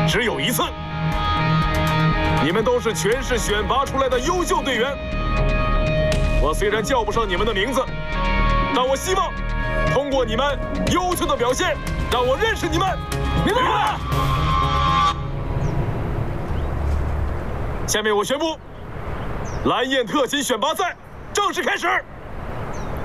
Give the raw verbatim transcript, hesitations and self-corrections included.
只有一次。你们都是全市选拔出来的优秀队员。我虽然叫不上你们的名字，但我希望通过你们优秀的表现，让我认识你们。明白吗？下面我宣布，蓝焰特级选拔赛正式开始。